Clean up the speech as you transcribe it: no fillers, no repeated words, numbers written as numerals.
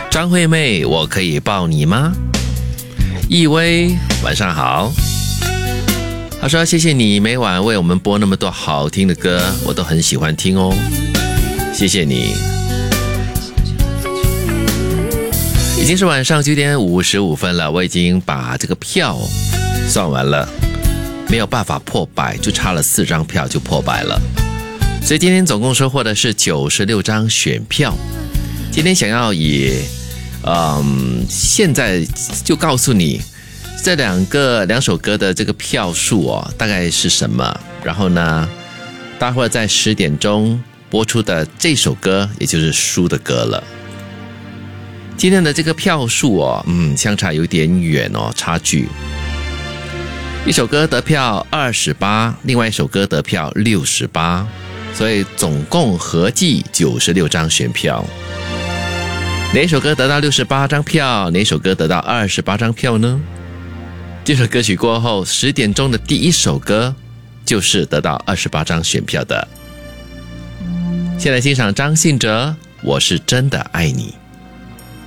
张惠妹，我可以抱你吗？易威，晚上好。他说谢谢你每晚为我们播那么多好听的歌，我都很喜欢听哦，谢谢你。已经是晚上9点55分了，我已经把这个票算完了，没有办法破百，就差了4张票就破百了，所以今天总共收获的是96张选票。今天想要以现在就告诉你这两首歌的这个票数哦，大概是什么，然后呢待会儿在10点钟播出的这首歌也就是输的歌了。今天的这个票数哦，相差有点远哦，差距。一首歌得票28，另外一首歌得票68，所以总共合计96张选票。哪一首歌得到68张票，哪一首歌得到28张票呢？这首歌曲过后10点钟的第一首歌就是得到28张选票的。先来欣赏张信哲，我是真的爱你。